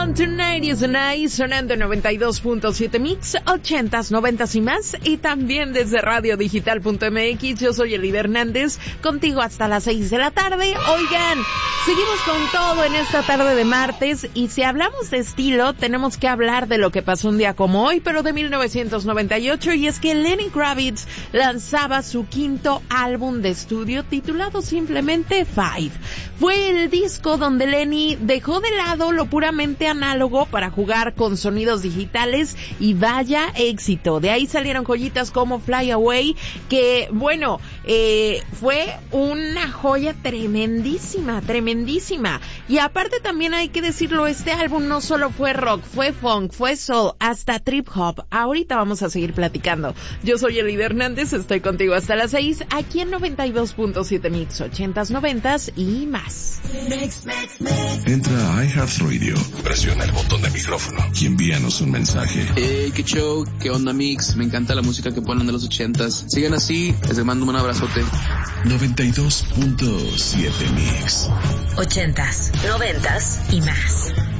Welcome to 90s and Nights, sonando 92.7 Mix, 80s, 90s y más, y también desde radiodigital.mx. Yo soy Elida Hernández, contigo hasta las 6 de la tarde. Oigan, seguimos con todo en esta tarde de martes, y si hablamos de estilo, tenemos que hablar de lo que pasó un día como hoy, pero de 1998, y es que Lenny Kravitz lanzaba su quinto álbum de estudio titulado simplemente Five. Fue el disco donde Lenny dejó de lado lo puramente análogo para jugar con sonidos digitales, y vaya éxito. De ahí salieron joyitas como Fly Away, que bueno, fue una joya tremendísima. Y aparte también hay que decirlo, este álbum no solo fue rock, fue funk, fue soul, hasta trip hop. Ahorita vamos a seguir platicando. Yo soy Elida Hernández, estoy contigo hasta las 6, aquí en 92.7 Mix, 80s, 90s y más. Entra a iHeartRadio, presiona el botón de micrófono y envíanos un mensaje. Qué show, qué onda Mix, me encanta la música que ponen de los 80s. Sigan así, les mando un abrazote. 92.7 Mix. 80s, 90s y más.